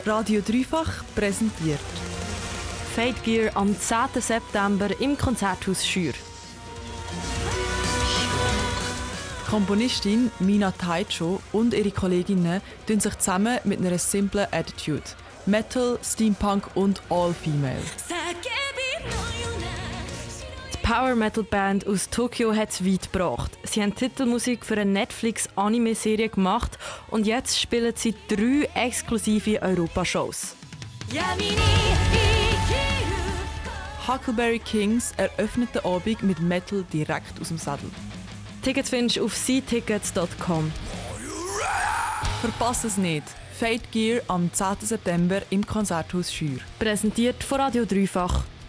Radio Dreifach präsentiert Fade Gear am 10. September im Konzerthaus Schür. Die Komponistin Mina Taicho und ihre Kolleginnen tun sich zusammen mit einer simplen Attitude. Metal, Steampunk und All-Female. Die Power Metal Band aus Tokio hat es weit gebracht. Sie haben Titelmusik für eine Netflix-Anime-Serie gemacht und jetzt spielen sie 3 exklusive Europashows. Huckleberry Kings eröffnet den Abend mit Metal direkt aus dem Sattel. Tickets findest du auf ctickets.com. Verpass es nicht! Fade Gear am 10. September im Konzerthaus Schür. Präsentiert von Radio Dreifach.